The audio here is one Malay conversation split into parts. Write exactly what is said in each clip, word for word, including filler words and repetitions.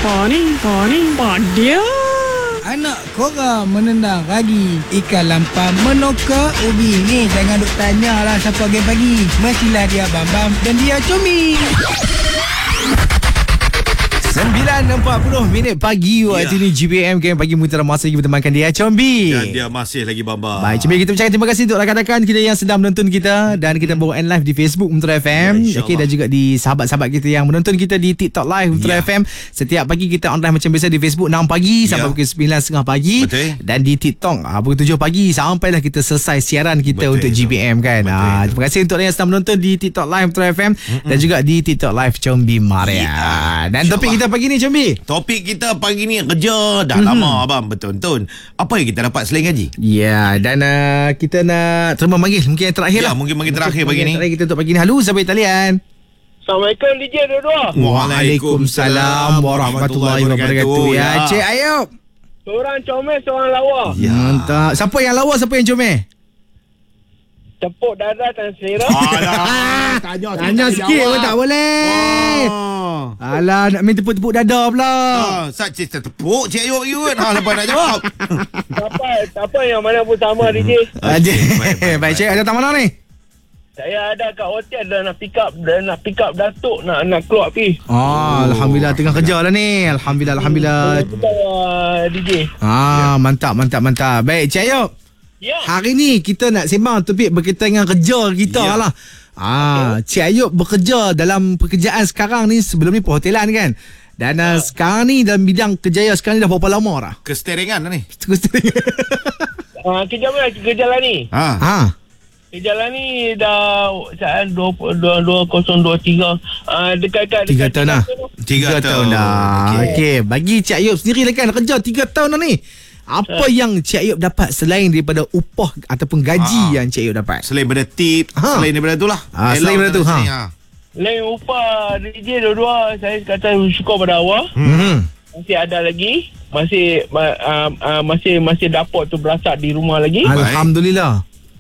Poni, poni, padia. Anak korang menendang ragi, ikan lampam menoka ubi. Ni jangan duk tanya lah siapa game pagi. Mestilah dia Bambam dan dia Combi. sembilan empat puluh minit pagi waktu ya. Ni G B M Game Pagi Mutiara masa lagi bertemankan dia Combi. Dan dia masih lagi Bamba. Baik Combi, kita ucapkan terima kasih untuk rakan-rakan kita yang sedang menonton kita. Dan kita bawa live di Facebook Mutiara F M ya, okay, dan juga di sahabat-sahabat kita yang menonton kita di TikTok Live Mutiara ya. F M. Setiap pagi kita online macam biasa di Facebook enam pagi ya. Sampai pukul sembilan tiga puluh pagi. Betul. Dan di TikTok ah, pukul tujuh pagi sampailah kita selesai siaran kita. Betul, untuk G B M kan. Ah, terima kasih untuk yang sedang menonton di TikTok Live Mutiara F M. Mm-mm. Dan juga di TikTok Live Combi Maria ya. Dan topik kita pagi ni Combi, topik kita pagi ni kerja dah mm-hmm. lama abang betul-betul. Apa yang kita dapat selain gaji? Ya, dan uh, kita nak terima manggil mungkin yang terakhir ya, lah. Mungkin manggil terakhir pagi ni. Terakhir kita untuk pagi ni. Halo, sampai talian. Assalamualaikum D J dua-dua. Waalaikumsalam warahmatullahi wabarakatuh. Ya, Cik Ayub. Seorang comel, seorang lawa. Ya. Mantap. Siapa yang lawa, siapa yang comel? Tepuk dada dan selera. Alah, tanya, tanya sikit pun tak boleh. Oh. Alah, nak main tepuk-tepuk dada pula. Ah, sat cik tepuk Cik Ayub you kan. Ha, lepas nak jawab. Tak apa, tak apa yang mana pun sama D J. Okay. Baik, baik, Cik, ada tak mana ni? Saya ada kat hotel dah nak pick up, dah nak pick up Datuk nak nak keluar pi. Oh, alhamdulillah tengah kerja lah ni. Alhamdulillah, alhamdulillah. Kita uh, D J. Ah, mantap, mantap, mantap. Baik, Cik Ayub. Ya. Hari ni kita nak sembang topik berkaitan dengan kerja kita ya. lah. Ah, okay. Cik Ayub bekerja dalam pekerjaan sekarang ni, sebelum ni perhotelan kan. Dan uh, sekarang ni dalam bidang kerjaya sekarang ni dah berapa lama dah? Kesteringan dah ni. Kesteringan. Ah, uh, kerja mana? Kerja lah ni. Ha. Ha. Kerja lah ni dah saat dua kosong dua tiga. Ah, dekat-dekat tiga tahun dah. tiga tahun dah. Okey, okay. Bagi Cik Ayub sendiri lah kan kerja tiga tahun dah ni. Apa ha. yang Cik Ayub dapat selain daripada upah ataupun gaji ha. yang Cik Ayub dapat? Selain daripada tip, ha. selain daripada tu lah. Ha, selain daripada tu, ha. ha. Selain upah D J dua-dua, saya kata syukur pada Allah. Hmm. Masih ada lagi, masih uh, uh, masih masih dapat tu berasap di rumah lagi. Alhamdulillah.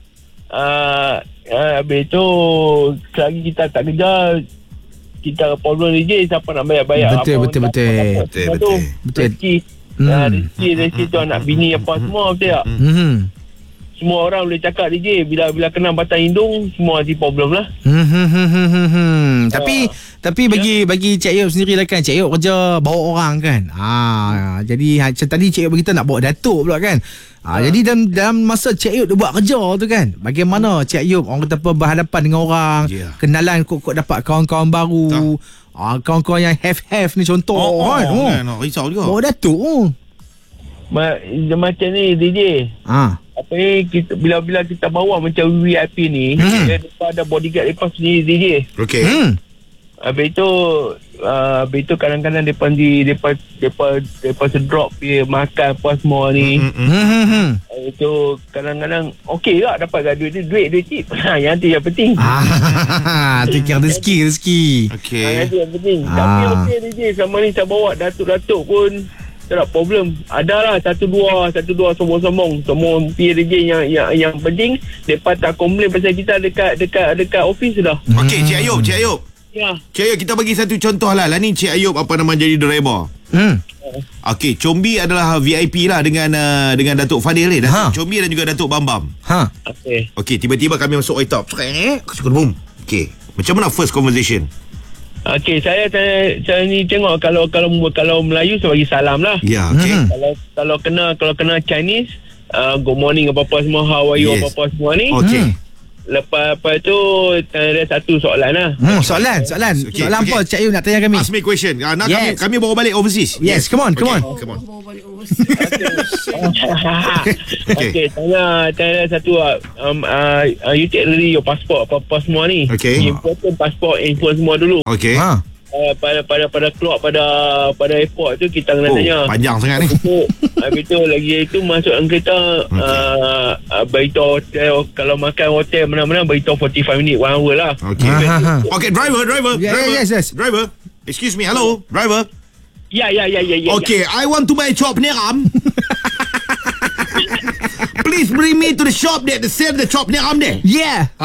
Ah, uh, uh, habis tu selagi kita tak kerja, kita problem D J siapa nak bayar-bayar. Betul, betul, betul. Betul, betul. Betul. Hmm. Uh, rezeki rezeki tu anak bini apa semua betul tak? Hmm. Semua orang boleh cakap D J bila bila kena batang hidung semua ada problem lah. Hmm. hmm, hmm, hmm, hmm. Tapi uh, tapi bagi ya. bagi Cik Ayub sendiri lah kan, Cik Ayub kerja bawa orang kan. Ah, jadi macam tadi Cik Ayub beritahu nak bawa datuk pula kan. Ah, uh. jadi dalam dalam masa Cik Ayub dia buat kerja tu kan, bagaimana Cik Ayub orang kata apa berhadapan dengan orang, yeah. kenalan kok-kok dapat kawan-kawan baru. Tak. Ah, kawan-kawan yang have-have ni contoh oh, kan. Oh, kan. Oh, risau juga. Oh, Datuk. Oh. Ma- macam ni D J. Ah. Apa ni kita bila-bila kita bawa macam V I P ni, hmm. dia ada bodyguard lepas sendiri D J. Okey. Hmm. Habis tu uh, habis tu kadang-kadang depan di depan depan depan drop dia makan apa semua ni. Hmm. hmm, hmm. Itu kadang-kadang okey tak dapat duit duit duit tip. Ha, yang tu yang penting. Ah, fikir rezeki rezeki. Okey. Ha, yang tu yang penting. Ah. Tapi okey D J sama ni saya bawa datuk-datuk pun tak ada problem. Adalah satu dua satu dua sombong-sombong. Sombong P D J yang yang yang penting depa tak komplain pasal kita dekat dekat dekat office dah. Okey, Cik Ayub, Cik Ayub. Ya. Cik Ayub, kita bagi satu contoh lah. Lah ni Cik Ayub apa nama jadi driver. Hmm. Okey, Combi adalah V I P lah dengan uh, dengan Datuk Fadil ni. Datuk ha. Combi dan juga Datuk Bambam. Ha. Okey. Okey, tiba-tiba kami masuk white top. Boom. Okey. Macam mana first conversation? Okey, saya, saya saya ni tengok kalau kalau kalau Melayu saya bagi salam lah. Ya, okey. Hmm. Kalau kalau kena kalau kena Chinese, uh, good morning apa-apa semua, how are you yes. apa-apa semua ni. Okey. Hmm. Lepas apa tu ada satu soalan lah. Hmm, soalan, soalan. Okay, soalan okay. apa Cik Ayub nak tanya kami? Ask me question. Uh, nak yes. kami kami bawa balik overseas. Yes, yes. come on, come okay. on. Oh, come on. Bawa balik overseas. Okey, okay, tanya tanya satu um, uh, you take really your passport apa-apa semua ni. Okay. Important passport info semua dulu. Okey. Ha. Uh, pada pada pada keluar pada pada airport tu kita kena oh, tanya. Panjang sangat ni. Habis tu lagi itu masuk dalam kereta okay. uh, uh, beritahu hotel kalau makan hotel mana-mana beritahu forty-five minit one hour lah. Okey. Okey, driver, driver, yeah, driver. Yes, yes. Driver. Excuse me, hello, driver. Ya, ya, ya, ya, ya. Okay, I want to buy chop neram. Please bring me to the shop there to sell the chop neram there. Yeah.